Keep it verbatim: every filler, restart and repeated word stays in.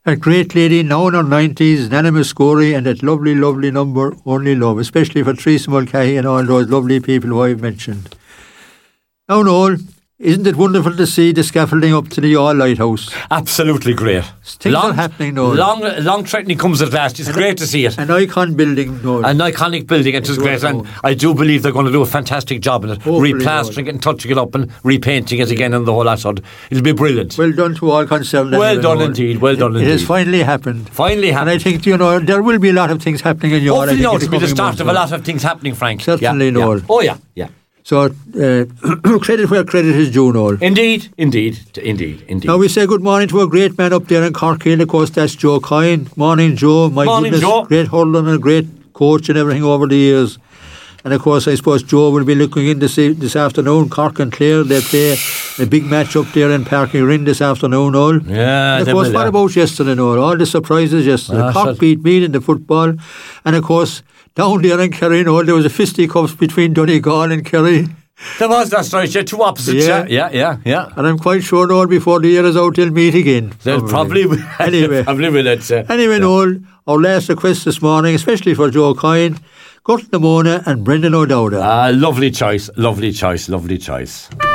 That great lady now in her nineties, Nana Muscori, and that lovely, lovely number, Only Love, especially for Teresa Mulcahy and all those lovely people who I've mentioned. Now, Noel, isn't it wonderful to see the scaffolding up to the All Lighthouse? Absolutely great. Things long, are happening, Noel. Long, long threatening comes at last. It's and great to see it. An icon building, Noel. An iconic building, it is great. And I do believe they're going to do a fantastic job in it. Hopefully, replastering Noel. It and touching it up and repainting it again and the whole lot. So it'll be brilliant. Well done to all concerned. Well anyway, done Noel. indeed. Well done it, indeed. It has finally happened. Finally happened. And I think, you know, there will be a lot of things happening in your life. Hopefully, no, it'll be the start of a lot of things happening, Frank. Certainly, yeah, Noel. Yeah. Oh, yeah, yeah. So, uh, credit where credit is due, Noel. Indeed, indeed, indeed, indeed. Now we say good morning to a great man up there in Cork, and of course that's Joe Coyne. Morning, Joe. My morning, goodness, Joe. Great hurler and a great coach and everything over the years. And of course, I suppose Joe will be looking in this, this afternoon. Cork and Clare, they play a big match up there in Parky Rin this afternoon, Noel. Yeah, and of course, will, what yeah. about yesterday, Noel? All the surprises yesterday. Ah, Cork shall... beat Meath in the football, and of course, down there in Kerry, Noel, there was a fisticuffs between Donegal and Kerry. There was, that's right, yeah, two opposites, yeah, yeah, yeah, yeah. And I'm quite sure, Noel, before the year is out, they'll meet again. They'll probably, probably anyway, probably will, I'd say. Anyway, yeah. Noel, our last request this morning, especially for Joe Coyne, Gert Namona and Brendan O'Dowda. Ah, lovely choice, lovely choice, lovely choice.